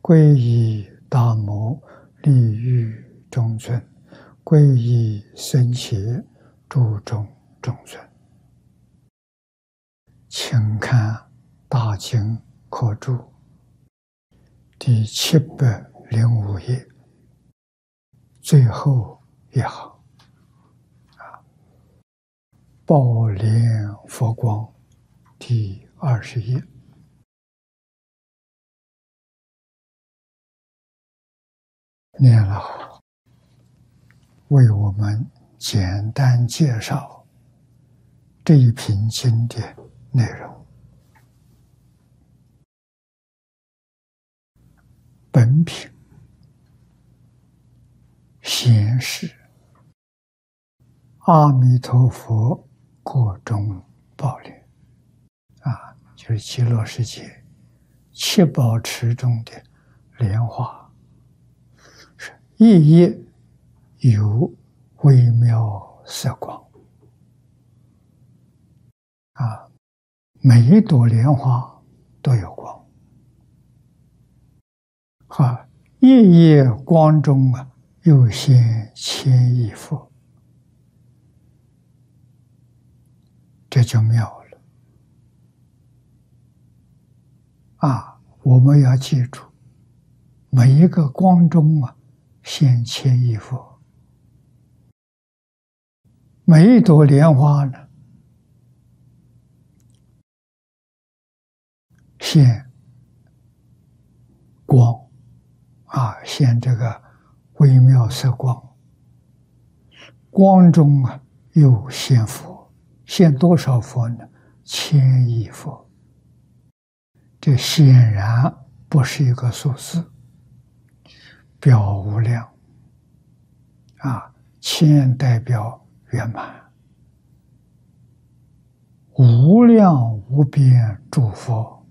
皈依大摩利欲中尊，皈依僧伽注中中尊。请看大经科注第705页最后一行，宝莲佛光第20页。念老为我们简单介绍这一品经的内容。本品显示阿弥陀佛各种宝莲，就是极乐世界七宝池中的莲花，是一叶有微妙色光，每一朵莲花都有光，夜夜光中又现千亿佛，这就妙了。我们要记住，每一个光中现千亿佛，每一朵莲花呢现光，现这个微妙色光，光中又现佛，现多少佛呢？千亿佛。这显然不是一个数字，表无量，千代表圆满，无量无边诸佛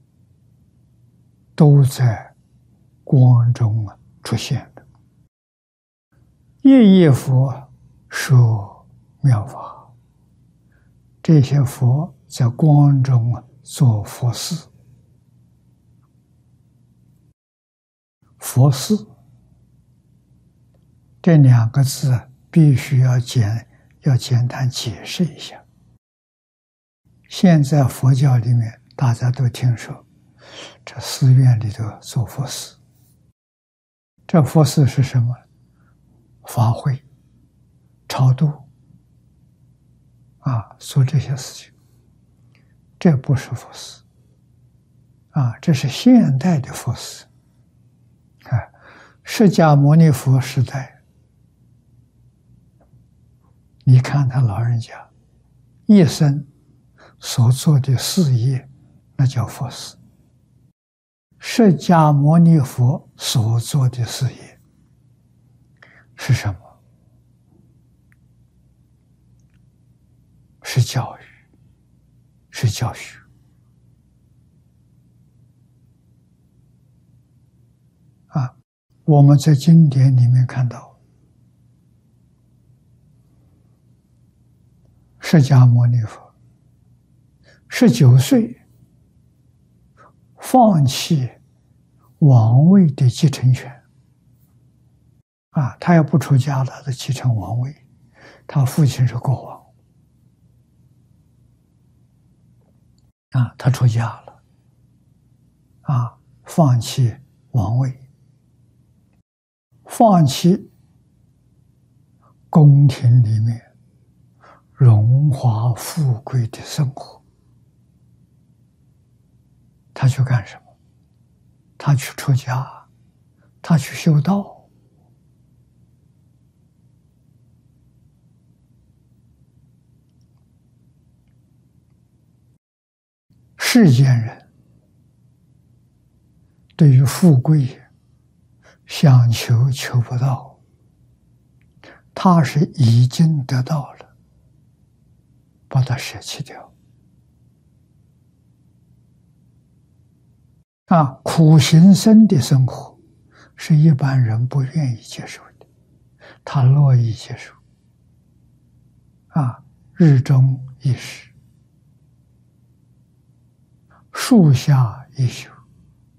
都在光中出现的。夜夜佛说妙法，这些佛在光中做佛事。佛事这两个字必须要简单解释一下。现在佛教里面大家都听说，这寺院里头做佛事，这佛事是什么？法会、超度，做这些事情，这不是佛事，这是现代的佛事。释迦牟尼佛时代，你看他老人家一生所做的事业，那叫佛事。释迦牟尼佛所做的事业是什么？是教育，是教学。我们在经典里面看到，释迦牟尼佛19岁放弃王位的继承权，他要不出家了，他继承王位，他父亲是国王，他出家了，放弃王位，放弃宫廷里面荣华富贵的生活，他去干什么？他去出家，他去修道。世间人对于富贵想求求不到，他是已经得到了，把它舍弃掉。苦行僧的生活是一般人不愿意接受的，他乐意接受。日中一时，树下一宿，